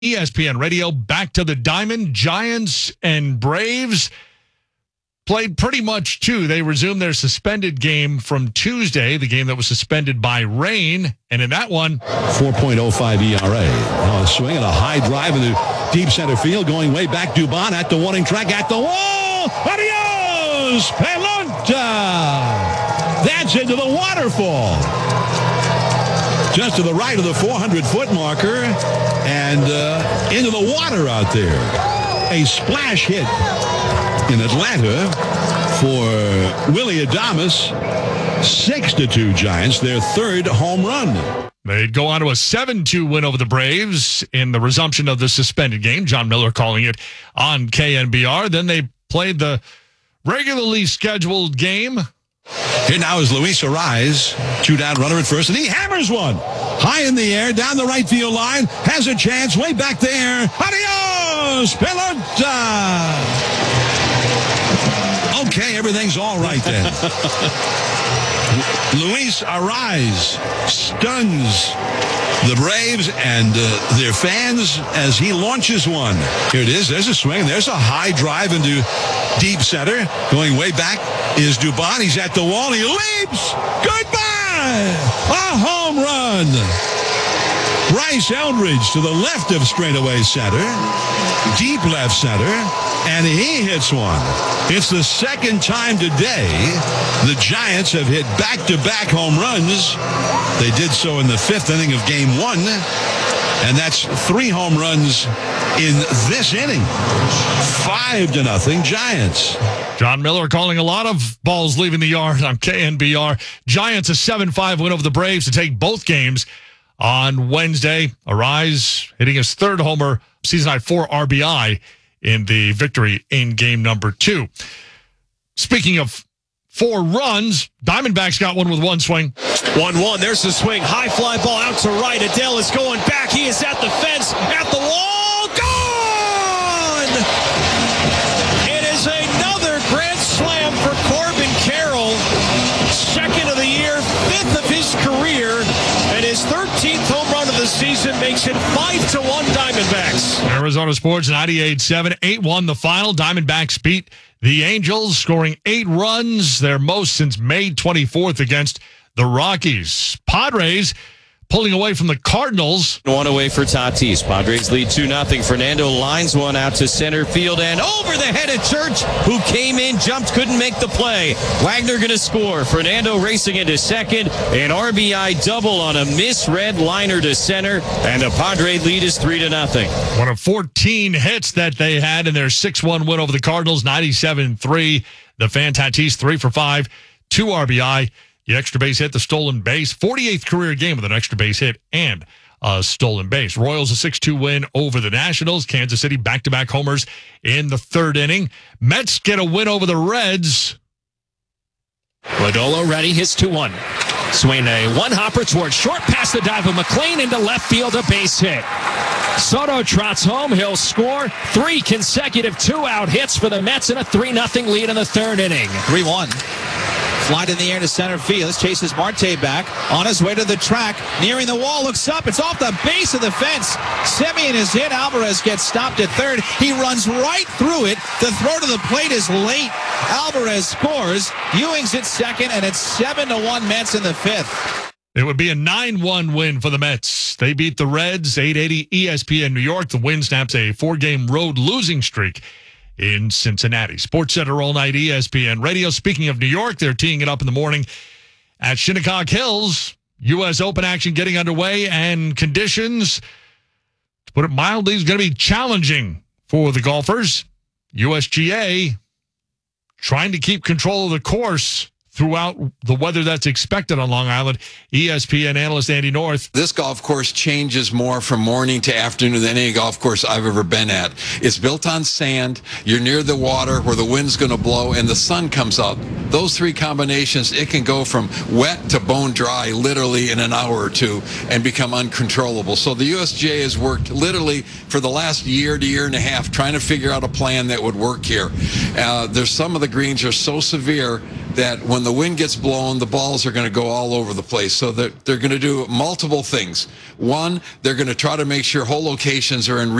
ESPN Radio. Back to the diamond. Giants and Braves played pretty much too. They resumed their suspended game from Tuesday, the game that was suspended by rain. And in that one, 4.05 ERA. Now a swing and a high drive in the deep center field, going way back. Dubon at the warning track, at the wall. Adios, Pelota. That's into the waterfall. Just to the right of the 400-foot marker and into the water out there. A splash hit in Atlanta for Willy Adames. 6-2 Giants, their third home run. They'd go on to a 7-2 win over the Braves in the resumption of the suspended game. John Miller calling it on KNBR. Then they played the regularly scheduled game. Here now is Luis Arraez, 2 down runner at first, and he hammers one. High in the air, down the right field line, has a chance, way back there. Adios, Pelota! Okay, everything's all right then. Luis Arraez stuns the Braves and their fans as he launches one. Here it is. There's a swing. There's a high drive into deep center. Going way back is Dubon. He's at the wall. He leaps. Goodbye. A home run. Bryce Eldridge to the left of straightaway center. Deep left center. And he hits one. It's the second time today the Giants have hit back-to-back home runs. They did so in the 5th inning of Game 1. And that's 3 home runs in this inning. 5-0 Giants. John Miller calling a lot of balls leaving the yard on KNBR. Giants a 7-5 win over the Braves to take both games on Wednesday. Arraez hitting his 3rd homer, season-high 4 RBI in the victory in game number 2. Speaking of 4 runs, Diamondbacks got one with 1 swing. 1-1. There's the swing. High fly ball out to right. Adele is going back. He is at the fence, at the wall. Gone! It is another grand slam for Corbin Carroll. 2nd of the year, 5th of his career, and his 13th home run of the season makes it 5-1 Diamondbacks. Arizona Sports 98-7, 8-1 the final. Diamondbacks beat the Angels, scoring 8 runs, their most since May 24th against the Rockies. Padres pulling away from the Cardinals. One away for Tatis. Padres lead 2-0. Fernando lines one out to center field and over the head of Church, who came in, jumped, couldn't make the play. Wagner going to score. Fernando racing into second. An RBI double on a misread liner to center, and the Padre lead is 3-0. One of 14 hits that they had in their 6-1 win over the Cardinals, 97-3. The fan Tatis 3 for 5, 2 RBI. The extra base hit, the stolen base. 48th career game with an extra base hit and a stolen base. Royals a 6-2 win over the Nationals. Kansas City back-to-back homers in the 3rd inning. Mets get a win over the Reds. Lodolo ready, hits 2-1. Swing a one-hopper towards short, past the dive of McLean into left field, a base hit. Soto trots home. He'll score 3 consecutive 2-out hits for the Mets in a 3-0 lead in the 3rd inning. 3-1. Flied in the air to center field. This chases Marte back on his way to the track. Nearing the wall, looks up. It's off the base of the fence. Semien is hit. Alvarez gets stopped at 3rd. He runs right through it. The throw to the plate is late. Alvarez scores. Ewing's at 2nd, and it's 7-1 Mets in the 5th. It would be a 9-1 win for the Mets. They beat the Reds, 880 ESPN New York. The win snaps a 4-game road losing streak in Cincinnati. Sports Center all night, ESPN Radio. Speaking of New York, they're teeing it up in the morning at Shinnecock Hills. U.S. Open action getting underway, and conditions, to put it mildly, is going to be challenging for the golfers. USGA trying to keep control of the course throughout the weather that's expected on Long Island. ESPN analyst Andy North. This golf course changes more from morning to afternoon than any golf course I've ever been at. It's built on sand. You're near the water where the wind's going to blow and the sun comes up. Those 3 combinations, it can go from wet to bone dry literally in an hour or 2 and become uncontrollable. So the USGA has worked literally for the last year to year and a half trying to figure out a plan that would work here. There's some of the greens are so severe that when the wind gets blown, the balls are going to go all over the place. So they're going to do multiple things. One, they're going to try to make sure hole locations are in